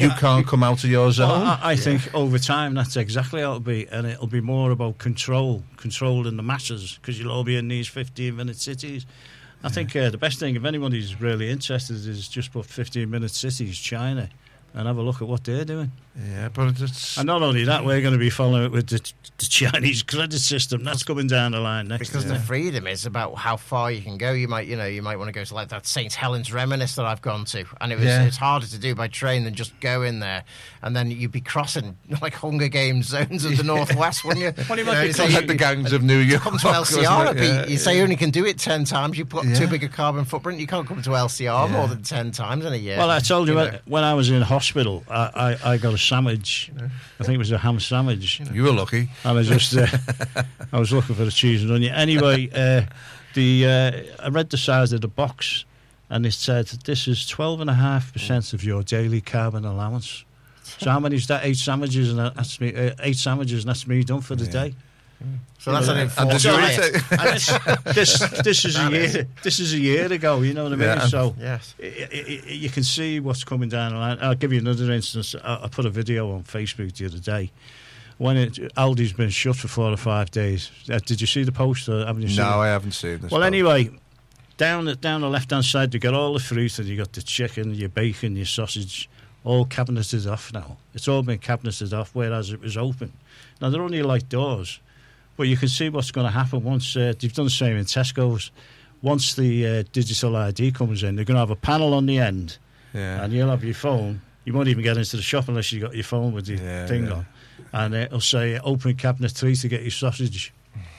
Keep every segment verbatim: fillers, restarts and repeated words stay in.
you can't come out of your zone. Well, I, I think over time that's exactly how it'll be, and it'll be more about control, controlling the masses, because you'll all be in these fifteen-minute cities. I yeah. think uh, the best thing, if anybody's really interested, is just put fifteen-minute cities, China, and have a look at what they're doing. Yeah, but it's... And not only that, we're going to be following it with the, the Chinese credit system. That's coming down the line next. Because year. the freedom is about how far you can go. You might, you know, you might want to go to like that Saint Helens Reminisce that I've gone to, and it was yeah. it's harder to do by train than just go in there, and then you'd be crossing like Hunger Games zones of the Northwest, wouldn't you? Well, you you might know, be say like you, the gangs of New York. Come to L C R, yeah, you say you only can do it ten times. You put yeah. too big a carbon footprint. You can't come to L C R yeah. more than ten times in a year. Well, I told you, you when, know. when I was in hospital, I, I, I got a sandwich. You know. I think it was a ham sandwich. You, know. You were lucky. And I just, uh, I was looking for the cheese and onion. Anyway, uh, the uh, I read the size of the box, and it said this is twelve and a half percent of your daily carbon allowance. So how many is that? Eight sandwiches, and that's me. Uh, eight sandwiches, and that's me done for the yeah. day. So that's an enforced So diet. this, this, this is a year. This is a year ago. You know what I mean? Yeah. So Yes. it, it, it, you can see what's coming down the line. I'll give you another instance. I, I put a video on Facebook the other day. When it, Aldi's been shut for four or five days. Uh, did you see the post? Or haven't you seen No, it? I haven't seen this. Well, post. anyway, down the, down the left-hand side, you got all the fruit, and you got the chicken, your bacon, your sausage, all cabineted off now. It's all been cabineted off, whereas it was open. Now, they're only like doors, but you can see what's going to happen once uh, they've done the same in Tesco's. Once the uh, digital I D comes in, they're going to have a panel on the end, yeah. and you'll have your phone. You won't even get into the shop unless you've got your phone with the yeah, thing yeah. on. And uh, it'll say, open cabinet three to get your sausage.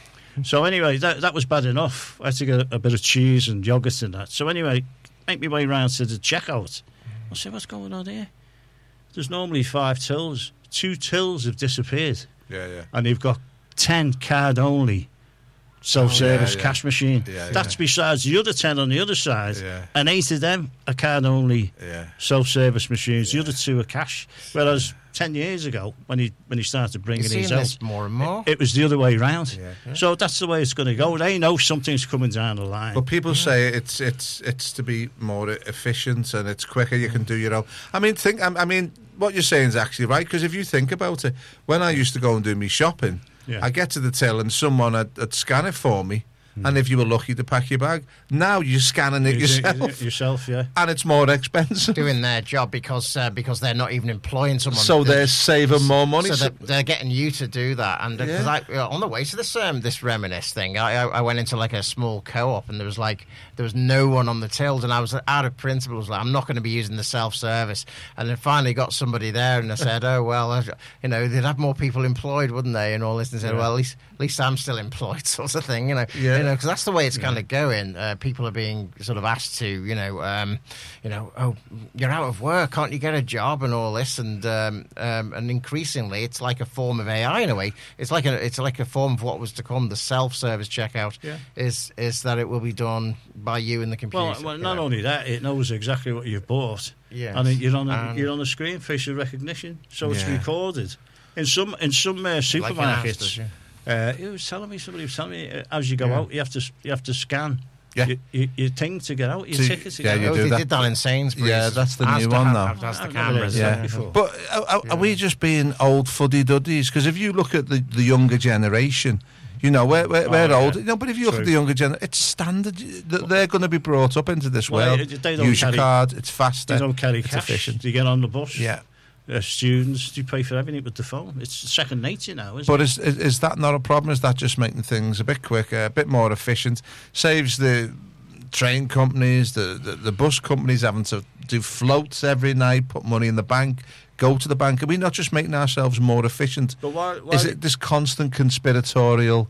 So anyway, that that was bad enough. I had to get a, a bit of cheese and yoghurt and that. So anyway, make my way round to the checkout. I said, what's going on here? There's normally five tills. Two tills have disappeared. Yeah, yeah. And they've got ten card-only self-service oh, yeah, yeah. cash machine. Yeah, That's yeah. besides the other ten on the other side. Yeah. And eight of them are card-only Yeah. self-service machines. Yeah. The other two are cash. Whereas ten years ago, when he when he started bringing You're these seeing out, this more and more. it, it was the other way round. Yeah. Yeah. So that's the way it's going to go. They know something's coming down the line. But people say it's it's it's to be more efficient and it's quicker. You can do your own. I mean, think. I, I mean, what you're saying is actually right, because if you think about it, when I used to go and do me shopping, Yeah. I get to the till and someone would, would scan it for me. Mm. And if you were lucky to pack your bag, now you're scanning it You do- yourself, yourself, yeah. and it's more expensive. Doing their job because uh, because they're not even employing someone. So they're saving more money. So So- they're, they're getting you to do that. And uh, 'cause Yeah. I, uh, on the way to this um, this Reminisce thing, I, I I went into like a small co-op, and there was like there was no one on the tills, and I was out of principle. I was like, I'm not going to be using the self-service. And then finally got somebody there, and I said, oh well, I, you know, they'd have more people employed, wouldn't they? And all this, and said, Yeah. well, at least at least I'm still employed, sort of thing, you know. Yeah. You know, because that's the way it's kind of going. Uh, people are being sort of asked to, you know, um, you know, oh, you're out of work, can't you get a job and all this, and um, um, and increasingly, it's like a form of A I in a way. It's like a it's like a form of what was to come. The self-service checkout Yeah. is is that it will be done by you in the computer. Well, well you not know. only that, it knows exactly what you've bought. Yes. And it, you're on a, And- you're on the screen, facial recognition, so it's Yeah. recorded. In some in some uh, Like an supermarkets, Asda's, yeah. uh, he was telling me somebody was telling me uh, as you go Yeah. out, you have to you have to scan Yeah. your, your, your thing to get out, your So- ticket to yeah, get you out. Oh, do they that. did that in Sainsbury's. Yeah, that's the new Asda one have- now. have- Has the I've never cameras. heard Yeah, that before. but are, are, are we just being old fuddy-duddies? Because if you look at the, the younger generation, you know, we're, we're, Oh, we're yeah. old. You know, but if you look True. at the younger generation, it's standard that they're going to be brought up into this Well, world. they don't Use your carry- card. It's faster. They don't carry it's cash. efficient. You get on the bus. Yeah. Uh, students, you pay for everything with the phone. It's second nature now, isn't But it? is, is is that not a problem? Is that just making things a bit quicker, a bit more efficient? Saves the train companies, the, the, the bus companies having to do floats every night, put money in the bank, go to the bank. Are we not just making ourselves more efficient? But why, why Is it this constant conspiratorial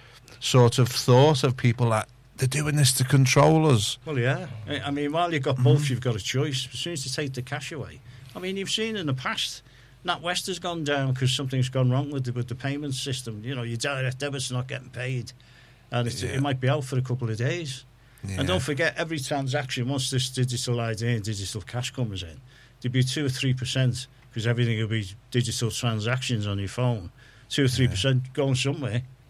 sort of thought of people that they're doing this to control us? Well, yeah. I I mean, while you've got both, you've got a choice. As soon as you take the cash away, I mean, you've seen in the past, NatWest has gone down because something's gone wrong with the, with the payment system. You know, your direct debit's not getting paid, and it's, Yeah. it might be out for a couple of days. Yeah. And don't forget, every transaction, once this digital I D and digital cash comes in, there'll be two or three percent because everything will be digital transactions on your phone. Two or three percent going somewhere.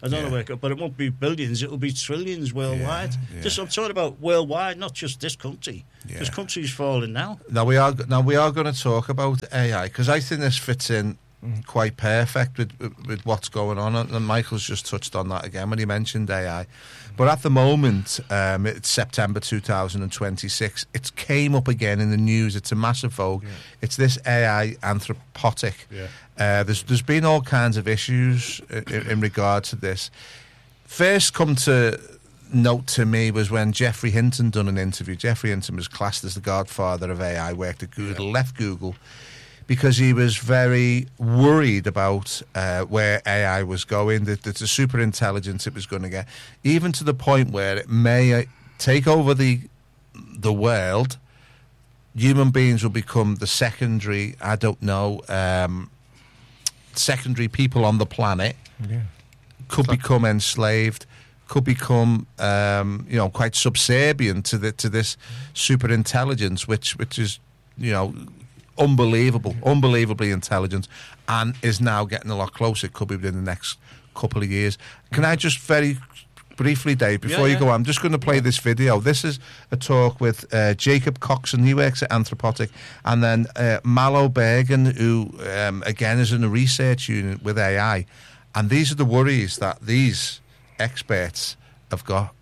I don't Yeah. know where, it go- but it won't be billions, it'll be trillions worldwide. Yeah, Just yeah. I'm talking about worldwide, not just this country. Because Yeah. countries falling now. Now we are now we are going to talk about A I because I think this fits in quite perfect with, with with what's going on, and Michael's just touched on that again when he mentioned A I. But at the moment, um, it's September two thousand twenty-six. It came up again in the news. It's a massive vogue. Yeah. It's this A I anthropotic. Yeah. Uh, there's there's been all kinds of issues in, in regard to this. First, come to note to me was when Geoffrey Hinton done an interview. Geoffrey Hinton was classed as the godfather of A I, worked at Google, Yeah. left Google because he was very worried about uh, where A I was going, that, that the super intelligence it was going to get, even to the point where it may uh, take over the the world. Human beings will become the secondary, I don't know, um, secondary people on the planet, Yeah. could become enslaved, could become, um, you know, quite subservient to the to this super intelligence, which which is, you know, unbelievable, unbelievably intelligent, and is now getting a lot closer. It could be within the next couple of years. Can I just very briefly, Dave, before Yeah, you yeah. go on, I'm just going to play this video. This is a talk with uh, Jacob Coxon. He works at Anthropotic, and then uh, Malo Bergen, who um, again is in a research unit with A I. And these are the worries that these experts have got.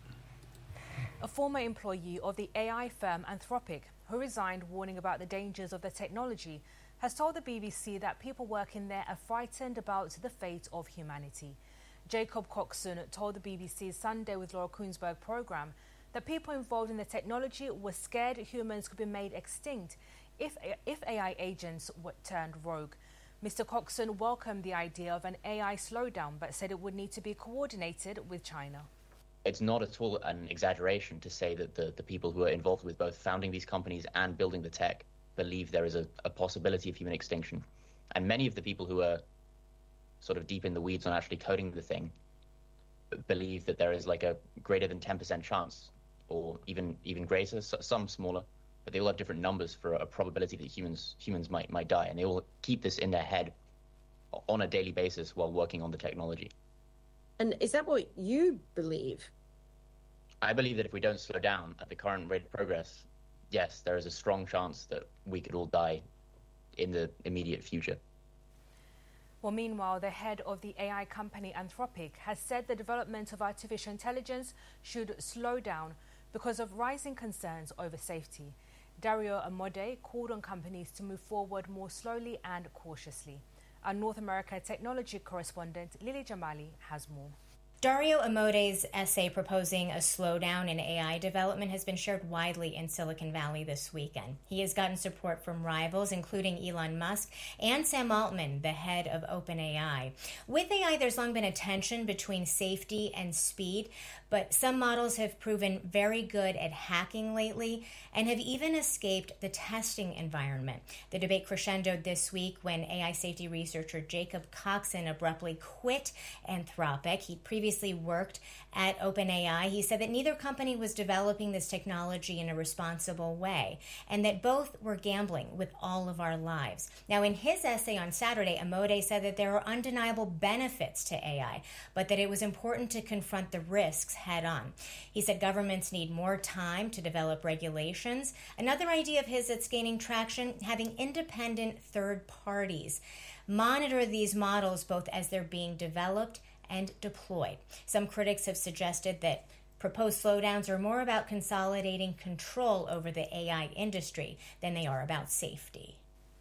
A former employee of the A I firm Anthropic, who resigned warning about the dangers of the technology, has told the B B C that people working there are frightened about the fate of humanity. Jacob Coxon told the B B C's Sunday with Laura Kuenssberg programme that people involved in the technology were scared humans could be made extinct if, if A I agents were turned rogue. Mister Coxon welcomed the idea of an A I slowdown, but said it would need to be coordinated with China. It's not at all an exaggeration to say that the, the people who are involved with both founding these companies and building the tech believe there is a, a possibility of human extinction. And many of the people who are sort of deep in the weeds on actually coding the thing believe that there is like a greater than ten percent chance, or even even greater, some smaller, but they all have different numbers for a probability that humans humans might might die, and they all keep this in their head on a daily basis while working on the technology. And is that what you believe? I believe that if we don't slow down at the current rate of progress, yes, there is a strong chance that we could all die in the immediate future. Well, meanwhile, the head of the A I company Anthropic has said the development of artificial intelligence should slow down because of rising concerns over safety. Dario Amodei called on companies to move forward more slowly and cautiously. Our North America technology correspondent Lily Jamali has more. Dario Amodei's essay proposing a slowdown in A I development has been shared widely in Silicon Valley this weekend. He has gotten support from rivals, including Elon Musk and Sam Altman, the head of OpenAI. With A I, there's long been a tension between safety and speed, but some models have proven very good at hacking lately and have even escaped the testing environment. The debate crescendoed this week when A I safety researcher Jacob Coxon abruptly quit Anthropic. He previously worked at OpenAI. He said that neither company was developing this technology in a responsible way and that both were gambling with all of our lives. Now, in his essay on Saturday, Amodei said that there are undeniable benefits to A I, but that it was important to confront the risks head on. He said governments need more time to develop regulations. Another idea of his that's gaining traction, having independent third parties monitor these models both as they're being developed and deployed. Some critics have suggested that proposed slowdowns are more about consolidating control over the A I industry than they are about safety.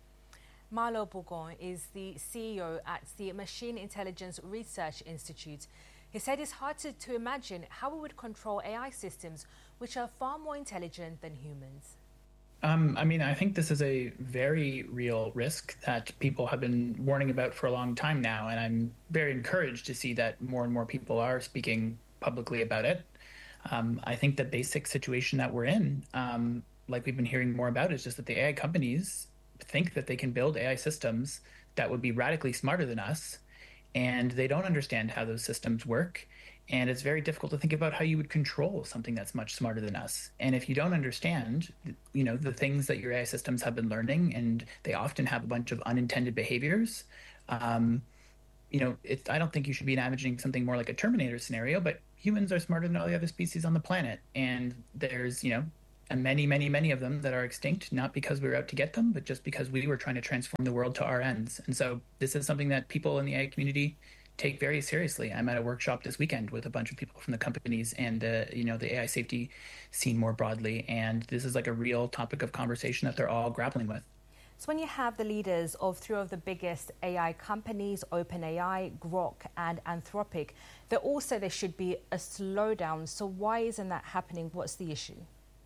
Malo Bougon is the C E O at the Machine Intelligence Research Institute. He said it's hard to, to imagine how we would control A I systems which are far more intelligent than humans. Um, I mean, I think this is a very real risk that people have been warning about for a long time now, and I'm very encouraged to see that more and more people are speaking publicly about it. Um, I think the basic situation that we're in, um, like we've been hearing more about, is just that the A I companies think that they can build A I systems that would be radically smarter than us, and they don't understand how those systems work. And it's very difficult to think about how you would control something that's much smarter than us. And if you don't understand, you know, the things that your A I systems have been learning, and they often have a bunch of unintended behaviors, um, you know, it's, I don't think you should be imagining something more like a Terminator scenario, but humans are smarter than all the other species on the planet. And there's, you know, and many, many, many of them that are extinct, not because we were out to get them, but just because we were trying to transform the world to our ends. And so this is something that people in the A I community take very seriously. I'm at a workshop this weekend with a bunch of people from the companies and, uh, you know, the A I safety scene more broadly. And this is like a real topic of conversation that they're all grappling with. So when you have the leaders of three of the biggest A I companies, OpenAI, Grok and Anthropic, they all say there should be a slowdown. So why isn't that happening? What's the issue?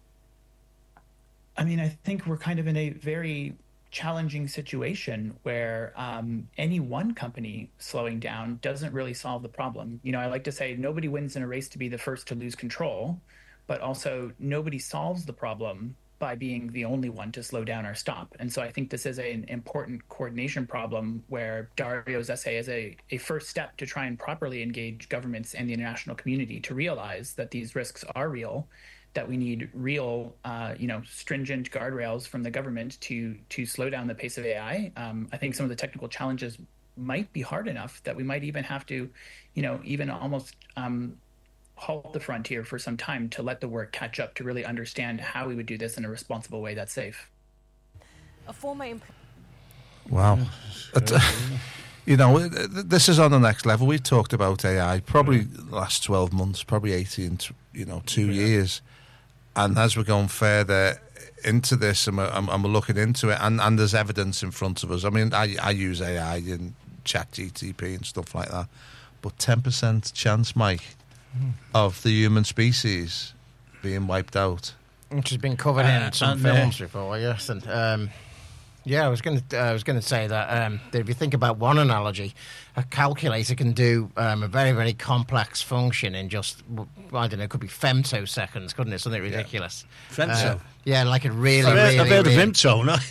I mean, I think we're kind of in a very challenging situation where um, any one company slowing down doesn't really solve the problem. You know, I like to say nobody wins in a race to be the first to lose control, but also nobody solves the problem by being the only one to slow down or stop. And so I think this is a, an important coordination problem where Dario's essay is a, a first step to try and properly engage governments and the international community to realize that these risks are real, that we need real, uh, you know, stringent guardrails from the government to to slow down the pace of A I. Um, I think some of the technical challenges might be hard enough that we might even have to, you know, even almost um, halt the frontier for some time to let the work catch up to really understand how we would do this in a responsible way that's safe. A former empl- Wow. Uh, you know, this is on the next level. We've talked about A I probably the last twelve months, probably eighteen, you know, two yeah. years. And as we're going further into this and we're, and we're looking into it, and, and there's evidence in front of us. I mean, I, I use A I and Chat G T P and stuff like that. But ten percent chance, Mike, mm. of the human species being wiped out. Which has been covered uh, in some films uh, before, yes. And um, yeah, I was going to uh, I was going to say that, um, that if you think about one analogy, a calculator can do um, a very, very complex function in just, I don't know, it could be femtoseconds, couldn't it? Something ridiculous. Yeah. Femto? Uh, yeah, like a really, I've really, I've heard really... of Vimto, no?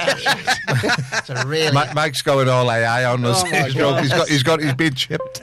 It's a really... Mike, Mike's going all A I on us. Oh he's, got, he's got, he's got, he's been chipped.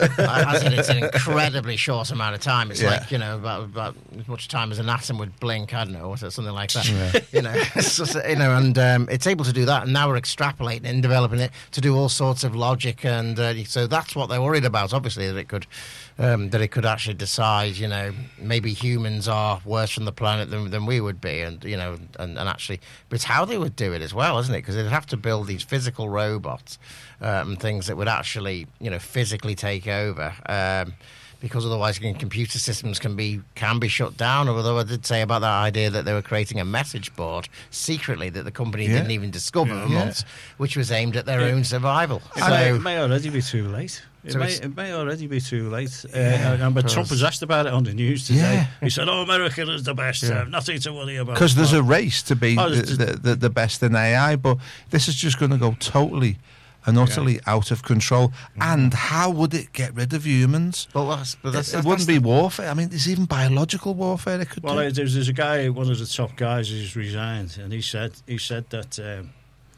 I said it's an incredibly short amount of time. It's yeah. like, you know, about, about as much time as an atom would blink, I don't know, or something like that. Yeah. You know, it's just, you know, and um, it's able to do that, and now we're extrapolating and developing it to do all sorts of logic, and uh, so that's what they're worried about, obviously, that it could um, that it could actually decide, you know, maybe humans are worse from the planet than, than we would be, and, you know, and, and actually, but it's how they would do it as well, isn't it? Because they'd have to build these physical robots um, and things that would actually, you know, physically take over, um, because otherwise computer systems can be can be shut down. Although I did say about that idea that they were creating a message board secretly that the company yeah. didn't even discover yeah. for months, which was aimed at their it, own survival. It, so, may, it may already be too late. It, so may, it may already be too late. Yeah, uh, but Trump was asked about it on the news today. Yeah. He said, oh, America is the best. Yeah. Uh, nothing to worry about. Because there's a race to be oh, the, the, the, the best in A I, but this is just going to go totally and utterly yeah. out of control. Mm-hmm. And how would it get rid of humans? Well, that's, but that's, it, that's, it wouldn't that's be warfare. I mean, there's even biological warfare it could well, do. Well, there's, there's a guy, one of the top guys who's resigned, and he said he said that um,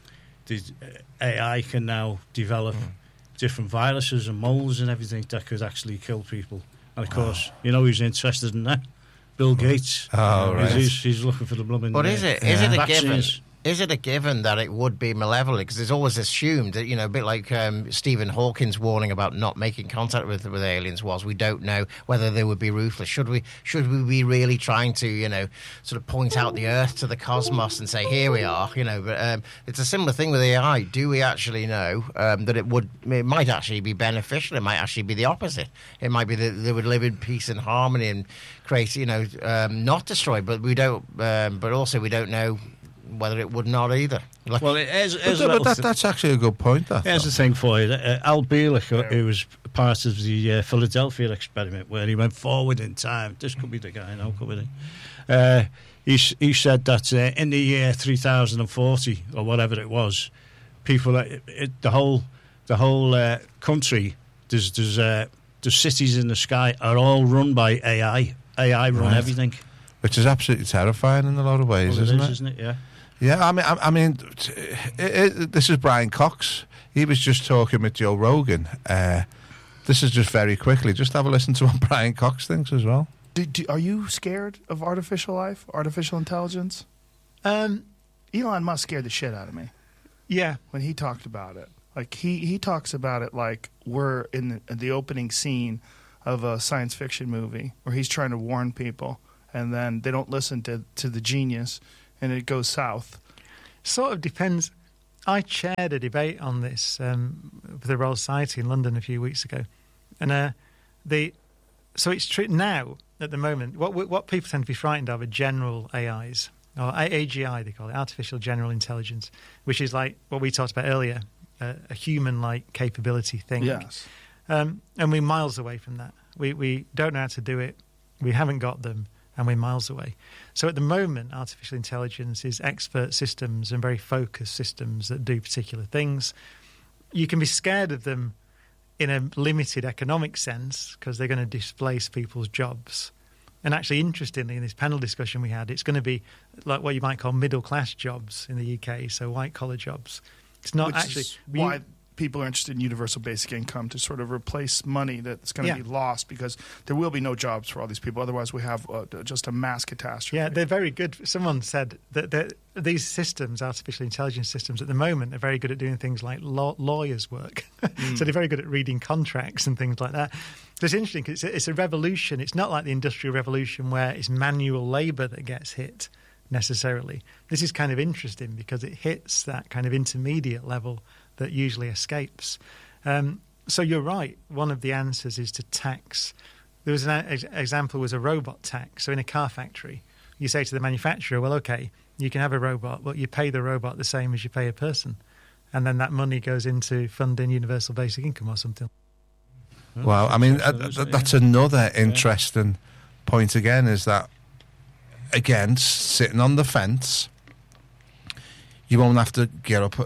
the A I can now develop mm. different viruses and moles and everything that could actually kill people. And of course, wow. you know who's interested in that? Bill Gates. Oh, right. He's, he's looking for the blooming. But is it? Uh, is it a vaccines. given? Is it a given that it would be malevolent? Because it's always assumed that, you know, a bit like um, Stephen Hawking's warning about not making contact with with aliens was, we don't know whether they would be ruthless. Should we should we be really trying to, you know, sort of point out the Earth to the cosmos and say, here we are, you know? But um, it's a similar thing with A I. Do we actually know um, that it would? It might actually be beneficial. It might actually be the opposite. It might be that they would live in peace and harmony and create, you know, um, not destroy. But we don't. Um, but also we don't know whether it would not either. Like, well, it is, but, but that, that's actually a good point. That, here's though. the thing for you. Uh, Al Bielek, yeah. who was part of the uh, Philadelphia experiment, where he went forward in time. This could be the guy now, could be. Uh, he, he said that uh, in the year three thousand forty, or whatever it was, people, uh, it, the whole the whole uh, country, there's, there's, uh, the cities in the sky are all run by A I. A I run right. everything. Which is absolutely terrifying in a lot of ways, well, it isn't is, it? Isn't it? Yeah. Yeah, I mean, I, I mean, it, it, this is Brian Cox. He was just talking with Joe Rogan. Uh, this is just very quickly. Just have a listen to what Brian Cox thinks as well. Do, do, are you scared of artificial life, artificial intelligence? Um, Elon Musk scared the shit out of me. Yeah, when he talked about it. Like he, he talks about it like we're in the, the opening scene of a science fiction movie where he's trying to warn people, and then they don't listen to, to the genius, and it goes south. Sort of depends. I chaired a debate on this um, with the Royal Society in London a few weeks ago, and uh, the so it's true now at the moment. What what people tend to be frightened of are general A Is, or A G I they call it, artificial general intelligence, which is like what we talked about earlier, uh, a human-like capability thing. Yes, um, and we're miles away from that. We we don't know how to do it. We haven't got them. And we're miles away. So at the moment, artificial intelligence is expert systems and very focused systems that do particular things. You can be scared of them in a limited economic sense because they're going to displace people's jobs. And actually, interestingly, in this panel discussion we had, it's going to be like what you might call middle-class jobs in the U K, so white-collar jobs. It's not Which actually... is why people are interested in universal basic income, to sort of replace money that's going to Yeah. be lost, because there will be no jobs for all these people. Otherwise, we have uh, just a mass catastrophe. Yeah, they're very good. Someone said that that these systems, artificial intelligence systems, at the moment are very good at doing things like law- lawyers' work. Mm. So they're very good at reading contracts and things like that. So it's interesting because it's, it's a revolution. It's not like the Industrial Revolution where it's manual labour that gets hit necessarily. This is kind of interesting because it hits that kind of intermediate level that usually escapes. Um, so you're right. One of the answers is to tax. There was an ex- example was a robot tax. So in a car factory, you say to the manufacturer, well, okay, you can have a robot, but you pay the robot the same as you pay a person. And then that money goes into funding universal basic income or something. Well, I mean, uh, th- that's another interesting point again, is that, again, sitting on the fence, you won't have to get up at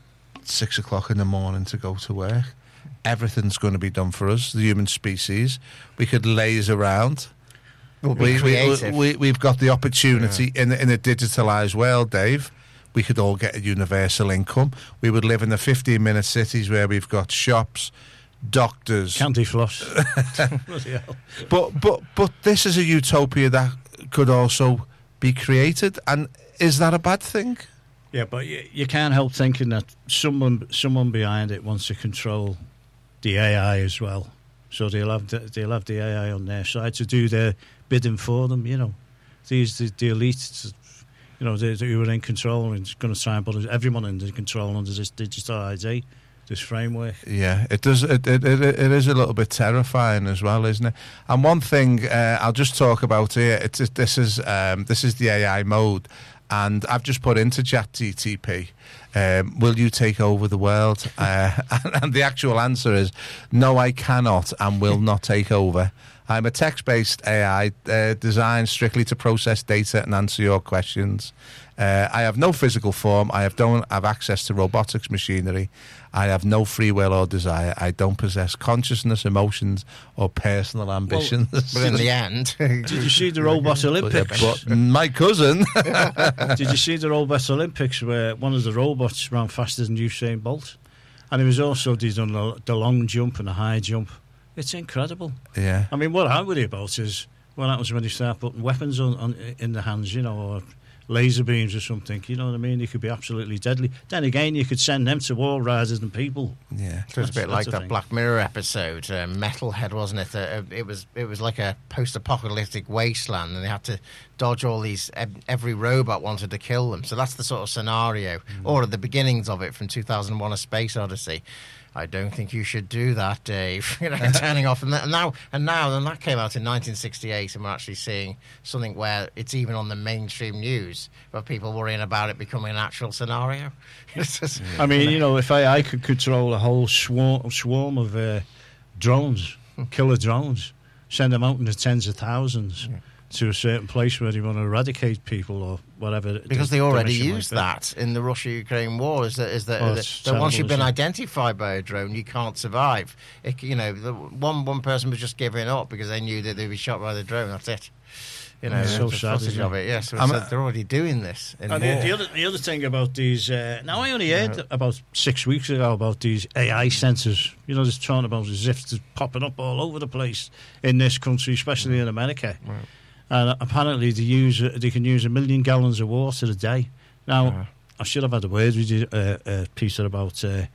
six o'clock in the morning to go to work. Everything's going to be done for us, the human species. We could laze around. We'll be we, creative. We, we, we've got the opportunity in, in a digitalised world, Dave. We could all get a universal income. We would live in the fifteen-minute cities where we've got shops, doctors, candy floss. Bloody hell. But but but this is a utopia that could also be created, and is that a bad thing? Yeah, but you, you can't help thinking that someone someone behind it wants to control the A I as well. So they'll have the, they'll have the A I on their side to do their bidding for them. You know, these the, the elites, you know, they, they who are in control and going to try and put everyone in control under this digital I D, this framework. Yeah, it does. It it, it it is a little bit terrifying as well, isn't it? And one thing uh, I'll just talk about here. It's this is um, this is the A I mode. And I've just put into ChatGTP, um, will you take over the world? Uh, and, and the actual answer is, no, I cannot and will not take over. I'm a text-based A I uh, designed strictly to process data and answer your questions. Uh, I have no physical form. I have don't have access to robotics machinery. I have no free will or desire. I don't possess consciousness, emotions, or personal ambitions. Well, but in the end, did you see the Robot Olympics? But my cousin. Did you see the Robot Olympics where one of the robots ran faster than Usain Bolt? And he was also he's done the long jump and the high jump. It's incredible. Yeah. I mean, what I worry about is what happens when you start putting weapons on, on in the hands, you know, or laser beams or something. You know what I mean? They could be absolutely deadly. Then again, you could send them to war rather than people. Yeah. So it's a bit like that thing. Black Mirror episode, uh, Metalhead, wasn't it? Uh, it was it was like a post-apocalyptic wasteland, and they had to dodge all these. Every robot wanted to kill them. So that's the sort of scenario, mm. or at the beginnings of it from two thousand one: A Space Odyssey. I don't think you should do that, Dave. You know, turning off, and, that, and now, and now, then that came out in nineteen sixty-eight, and we're actually seeing something where it's even on the mainstream news, where people worrying about it becoming an actual scenario. Just, I mean, you know, if A I could control a whole swarm, swarm of uh, drones, killer drones, send them out in the tens of thousands. Yeah. To a certain place where they want to eradicate people or whatever. Because the they already used that in the Russia-Ukraine war. Is that is that, oh, that, that once you've been identified by a drone, you can't survive. It, you know, the one one person was just giving up because they knew that they'd be shot by the drone. That's it. You know, yeah, so the sad, footage of it. Yes, yeah, so a, they're already doing this. In and war. the, the other the other thing about these. Uh, now I only heard yeah. about six weeks ago about these A I sensors. You know, just talking about as if it's popping up all over the place in this country, especially in America. Right. And apparently they use they can use a million gallons of water a day. Now, uh, I should have had a word with you, uh, uh, Peter, about uh,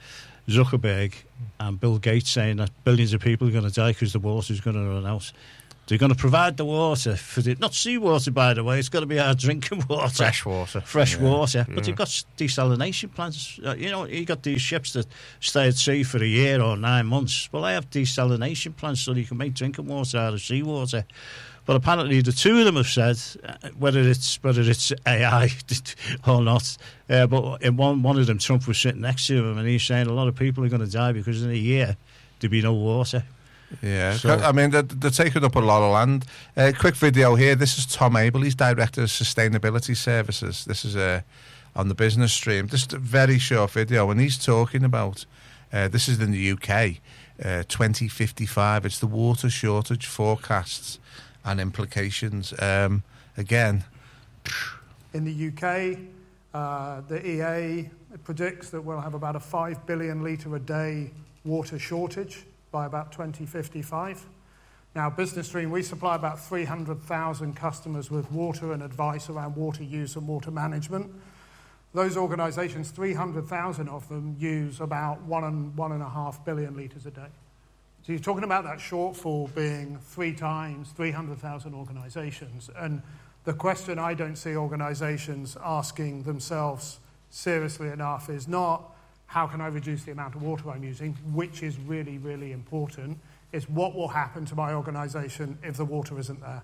Zuckerberg and Bill Gates saying that billions of people are going to die because the water's going to run out. They're going to provide the water for the not seawater, by the way. It's got to be our drinking water, fresh water, fresh yeah. water. Yeah. But you've got desalination plants. Uh, you know, you got these ships that stay at sea for a year or nine months. Well, they have desalination plants so you can make drinking water out of seawater. But apparently, the two of them have said uh, whether it's whether it's A I or not. Uh, but in one one of them, Trump was sitting next to him, and he's saying a lot of people are going to die because in a year there'll be no water. Yeah, so, I mean, they're, they're taking up a lot of land. Uh, quick video here. This is Tom Abel. He's Director of Sustainability Services. This is uh, on the business stream. Just a very short video, and he's talking about, uh, this is in the U K, uh, twenty fifty-five. It's the water shortage forecasts and implications. Um, again. In the U K, uh, the E A predicts that we'll have about a five billion litre a day water shortage by about twenty fifty-five. Now, Business Stream, we supply about three hundred thousand customers with water and advice around water use and water management. Those organisations, three hundred thousand of them, use about one and one and a half billion litres a day. So you're talking about that shortfall being three times three hundred thousand organisations. And the question I don't see organisations asking themselves seriously enough is not, how can I reduce the amount of water I'm using, which is really, really important. It's what will happen to my organisation if the water isn't there.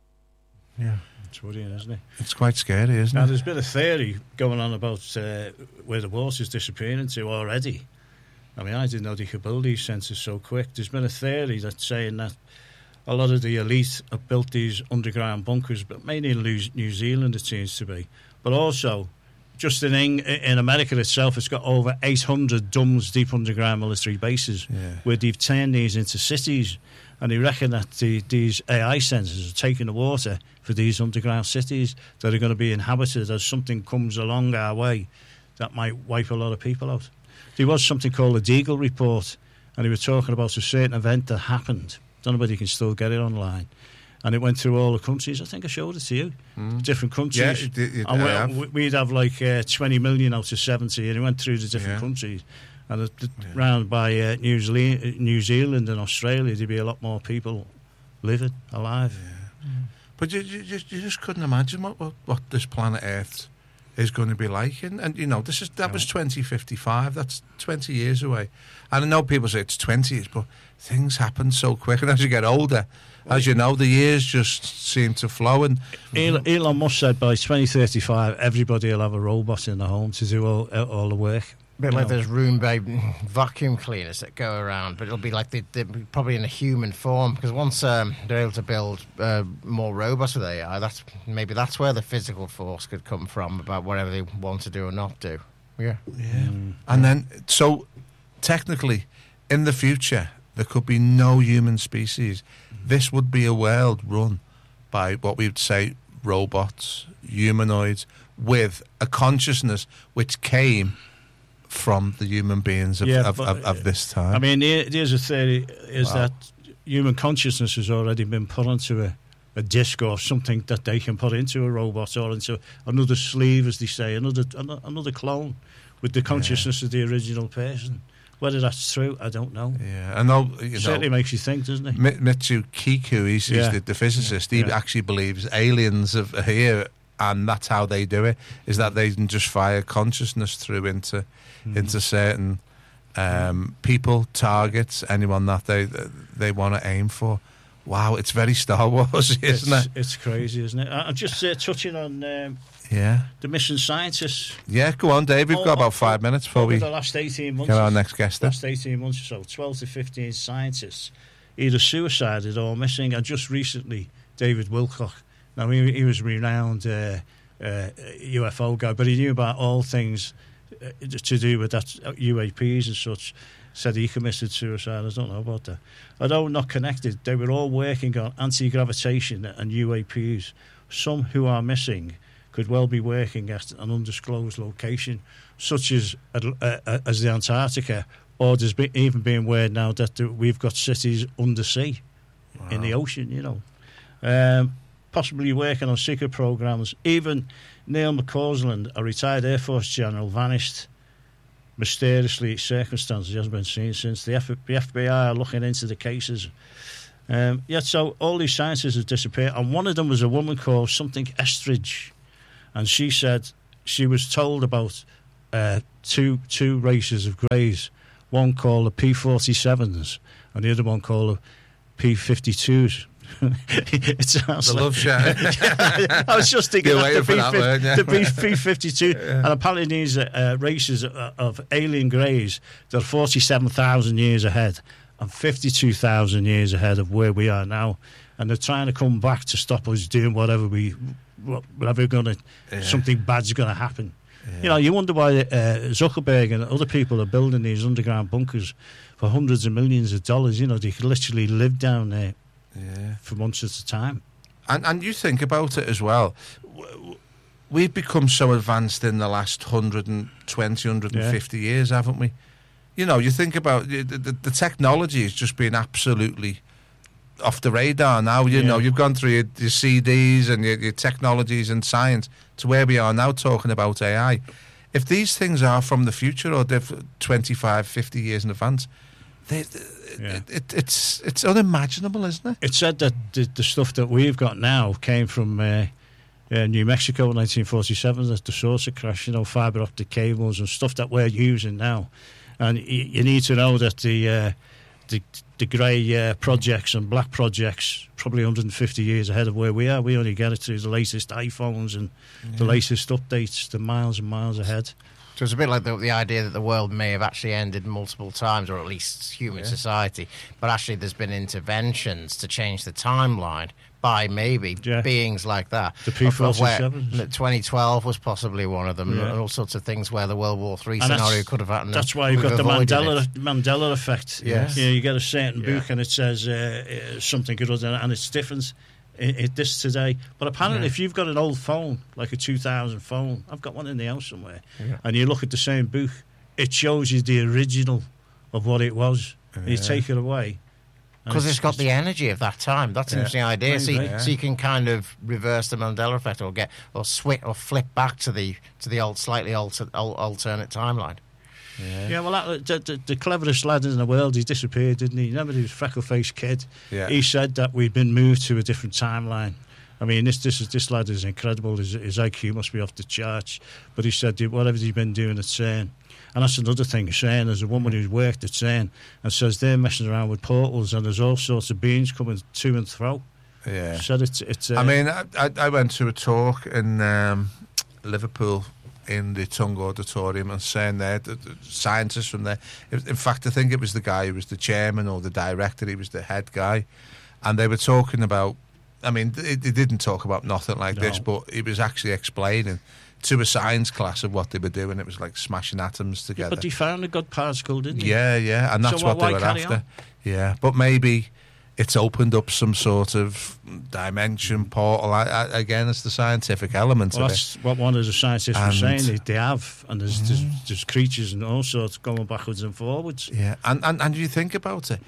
Yeah, it's worrying, isn't it? It's quite scary, isn't now, it? There's been a theory going on about uh, where the water's disappearing to already. I mean, I didn't know they could build these sensors so quick. There's been a theory that's saying that a lot of the elite have built these underground bunkers, but mainly in New Zealand it seems to be. But also, just in, in America itself, it's got over eight hundred D U M S, deep underground military bases, yeah. where they've turned these into cities. And they reckon that the, these A I sensors are taking the water for these underground cities that are going to be inhabited as something comes along our way that might wipe a lot of people out. There was something called the Deagle Report, and they were talking about a certain event that happened. I don't know whether you can still get it online. And it went through all the countries. I think I showed it to you. Mm. Different countries. Yeah, it, it, and have. we'd have like uh, twenty million out of seventy, and it went through the different yeah. countries. And it, it, yeah. round by uh, New, Zealand, New Zealand and Australia, there'd be a lot more people living, alive. Yeah. Mm. But you, you, you just couldn't imagine what, what, what this planet Earth is going to be like. And, and you know, this is that was twenty fifty-five. That's twenty years away. And I know people say it's twenty years, but things happen so quick. And as you get older, as you know, the years just seem to flow. And Elon, Elon Musk said by twenty thirty-five, everybody will have a robot in the home to do all, all the work. A bit like those Roomba vacuum cleaners that go around, but it'll be like they, they're probably in a human form, because once um, they're able to build uh, more robots with A I, that's maybe that's where the physical force could come from about whatever they want to do or not do. Yeah. Yeah. Mm. And then, so technically, in the future, there could be no human species. This would be a world run by what we would say robots, humanoids, with a consciousness which came from the human beings of, yeah, of, but, of, of this time. I mean, there's a theory is wow. that human consciousness has already been put onto a, a disc or something that they can put into a robot or into another sleeve, as they say, another another clone with the consciousness yeah. of the original person. Whether that's true, I don't know. Yeah, I know. You certainly know, makes you think, doesn't it? Mitsu Kiku, he's, yeah. he's the, the physicist. Yeah. He yeah. actually believes aliens are here, and that's how they do it. Is that they can just fire consciousness through into mm. into certain um, people, targets, anyone that they they want to aim for. Wow, it's very Star Wars, isn't it's, it? It's crazy, isn't it? I'm just uh, touching on um, yeah the mission scientists. Yeah, go on, Dave. We've all, got about five minutes before we the last eighteen months. Get our next guest. The last eighteen months or so, twelve to fifteen scientists either suicided or missing. And just recently, David Wilcock. Now he, he was a renowned uh, uh, U F O guy, but he knew about all things uh, to do with that uh, U A Ps and such. Said he committed suicide. I don't know about that. Although not connected, they were all working on anti-gravitation and U A Ps. Some who are missing could well be working at an undisclosed location, such as uh, uh, as the Antarctica, or there's been, even being word now that we've got cities undersea, wow. in the ocean, you know. Um, possibly working on secret programs. Even Neil McCausland, a retired Air Force general, vanished mysteriously circumstances hasn't been seen since. The, F- the F B I are looking into the cases. Um, yeah, so all these scientists have disappeared, and one of them was a woman called something Estridge, and she said she was told about uh, two two races of greys, one called the P forty-sevens and the other one called the P fifty-twos. It sounds the like, love shot. Yeah, I was just thinking You're that the, that word, yeah. the P fifty-two, yeah. And apparently these uh, races of, of alien greys, they're forty-seven thousand years ahead and fifty-two thousand years ahead of where we are now, and they're trying to come back to stop us doing whatever we, whatever gonna, yeah. something bad's going to happen. Yeah. You know, you wonder why uh, Zuckerberg and other people are building these underground bunkers for hundreds of millions of dollars. You know, they could literally live down there yeah. for months at a time. And and you think about it as well. We've become so advanced in the last one hundred twenty, one hundred fifty yeah. years, haven't we? You know, you think about the, the, the technology has just been absolutely off the radar now. You yeah. know, you've gone through your, your C Ds and your, your technologies and science to where we are now talking about A I. If these things are from the future or they're twenty-five, fifty years in advance, they, they, yeah. it, it, it's it's unimaginable, isn't it? It's said that the, the stuff that we've got now came from uh, uh, New Mexico in nineteen forty-seven, the Saucer crash, you know, fibre optic cables and stuff that we're using now. And you, you need to know that the uh, the, the grey uh, projects and black projects probably one hundred fifty years ahead of where we are. We only get it through the latest iPhones and yeah. the latest updates. They're miles and miles ahead. So it's a bit like the, the idea that the world may have actually ended multiple times, or at least human yeah. society, but actually there's been interventions to change the timeline by maybe yeah. beings like that. The P forty-sevens. twenty twelve was possibly one of them, yeah. and all sorts of things where the World War Three and scenario could have happened. That's why you've got the Mandela, Mandela effect. Yes. You know, you get a certain yeah. book and it says uh, something good, and it's different. It, it, this today, but apparently, yeah. if you've got an old phone, like a two thousand phone, I've got one in the house somewhere, yeah. and you look at the same book, it shows you the original of what it was. Yeah. And you take it away because it's, it's got the energy of that time. That's an yeah. interesting idea. So you, yeah. so you can kind of reverse the Mandela effect, or get or switch or flip back to the to the old, slightly alter, alternate timeline. Yeah, yeah well, that, the, the, the cleverest lad in the world, he disappeared, didn't he? Remember, he was a freckle-faced kid. Yeah. He said that we'd been moved to a different timeline. I mean, this this, is, this lad is incredible. His, his I Q must be off the charts. But he said, whatever he's been doing at CERN. And that's another thing, CERN, there's a woman who's worked at CERN and says they're messing around with portals and there's all sorts of beings coming to and fro. Yeah. Said it's... it's uh, I mean, I, I went to a talk in um, Liverpool in the Tongue Auditorium and saying there, the, the scientists from there, in fact I think it was the guy who was the chairman or the director, he was the head guy, and they were talking about, I mean they, they didn't talk about nothing like no. this, but he was actually explaining to a science class of what they were doing. It was like smashing atoms together. Yeah, but he found a good particle, didn't he? Yeah, yeah, and that's so what why, they were after. On? Yeah, but maybe it's opened up some sort of dimension portal. I, I, again, it's the scientific element well, of that's it. That's what one of the scientists and was saying. They, they have, and there's, mm. there's there's creatures and all sorts going backwards and forwards. Yeah, and, and, and you think about it.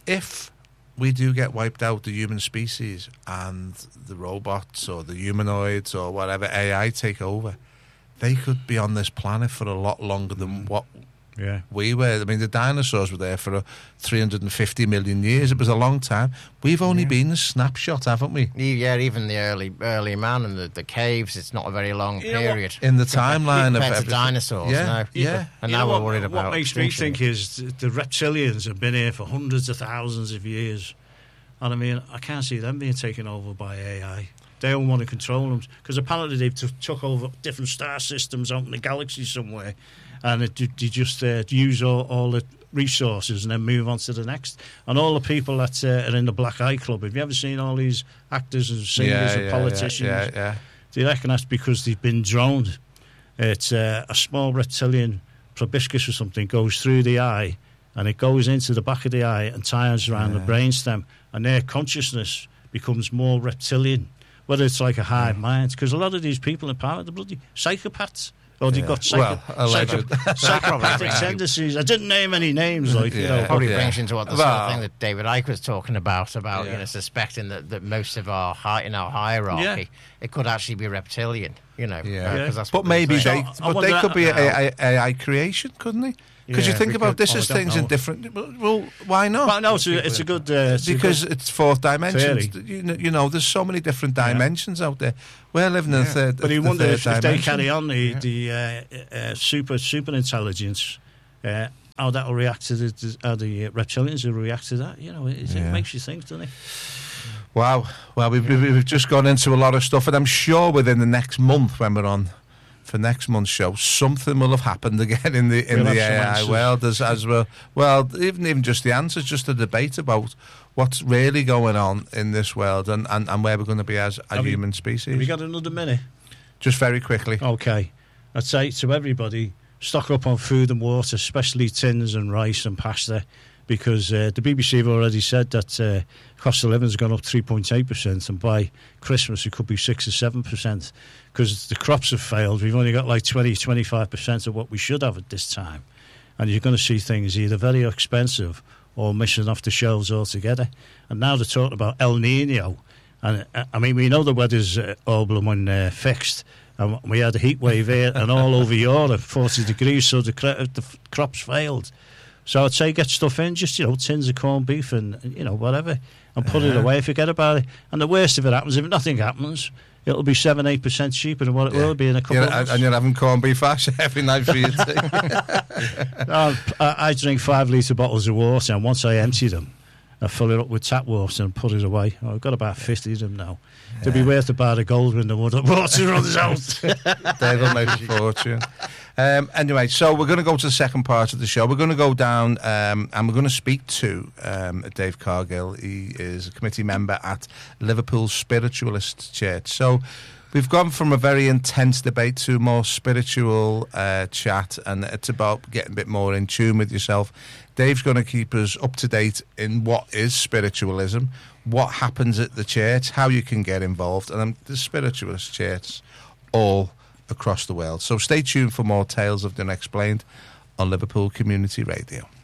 If we do get wiped out, the human species, and the robots or the humanoids or whatever A I take over, they could be on this planet for a lot longer than what yeah. we were. I mean, the dinosaurs were there for uh, three hundred fifty million years. It was a long time. We've only yeah. been a snapshot, haven't we? Yeah, even the early early man and the, the caves, it's not a very long you period. In the timeline of everything. dinosaurs, yeah, no. yeah. And you now know we're what, worried about what makes me think is the reptilians have been here for hundreds of thousands of years. And I mean, I can't see them being taken over by A I. They all want to control them because apparently they've t- took over different star systems out in the galaxy somewhere, and it, they just uh, use all, all the resources and then move on to the next. And all the people that uh, are in the Black Eye Club, have you ever seen all these actors and singers yeah, and yeah, politicians? Yeah, yeah, yeah. They reckon that's because they've been droned. It's uh, a small reptilian proboscis or something goes through the eye, and it goes into the back of the eye and ties around yeah. the brainstem, and their consciousness becomes more reptilian. Whether it's like a hive mind, because a lot of these people in power, they're bloody psychopaths. Or they Yeah. got psycho- Well, alleged. psycho- psychopathic tendencies. I didn't name any names, like, you Yeah. know. Probably Yeah. brings into what the Well- sort of thing that David Icke was talking about, about Yeah. you know, suspecting that, that most of our hi- in our hierarchy, Yeah. it could actually be reptilian, you know. Yeah. uh, 'cause that's But what they're maybe saying. they, So, I but they wonder- could be no. A I, A I creation, couldn't they? Because Yeah, you think we about could- this oh, as I don't things in know. different. Well, why not? But no, it's a, it's a good... Uh, it's a Because good- it's fourth dimensions. Theory. You know, you know, there's so many different dimensions out there. We're living in the third. But he the wondered third if, if they dimension. carry on the, the uh, uh, super super intelligence, uh, how that will react to the, how the uh, reptilians will react to that. You know, it, it Yeah. makes you think, doesn't it? Wow. Well, we've, we've we've just gone into a lot of stuff, and I'm sure within the next month, when we're on for next month's show, something will have happened again in the in We'll the have some A I answers. world as as well. Well, even even just the answers, just a debate about what's really going on in this world and, and, and where we're going to be as a Have you- human Have species. you got another minute? Just very quickly. Okay. I'd say to everybody, stock up on food and water, especially tins and rice and pasta, because uh, the B B C have already said that uh, cost of living has gone up three point eight percent, and by Christmas it could be six or seven percent, because the crops have failed. We've only got like twenty, twenty-five percent of what we should have at this time. And you're going to see things either very expensive or missing off the shelves altogether. And now they're talking about El Nino. And uh, I mean, we know the weather's uh, all blooming uh, fixed. And we had a heat wave here and all over Europe, forty degrees, so the, cro- the f- crops failed. So I'd say get stuff in, just, you know, tins of corned beef and, you know, whatever, and put it Yeah. away, forget about it. And the worst if it happens, if nothing happens, it'll be seven, eight percent cheaper than what it Yeah. will be in a couple You're- of months. and you're having corned beef hash every night for your tea. No, I, I drink five litre bottles of water, and once I empty them, I fill it up with tap water and put it away. Oh, I've got about fifty of them now. They'll be worth about a gold when the water water runs out. They will make a fortune. Um, anyway, so we're going to go to the second part of the show. We're going to go down um, and we're going to speak to um, Dave Cargill. He is a committee member at Liverpool Spiritualist Church. So we've gone from a very intense debate to a more spiritual uh, chat, and it's about getting a bit more in tune with yourself. Dave's going to keep us up to date in what is spiritualism, what happens at the church, how you can get involved, and um, the Spiritualist Church all across the world. So stay tuned for more Tales of the Unexplained on Liverpool Community Radio.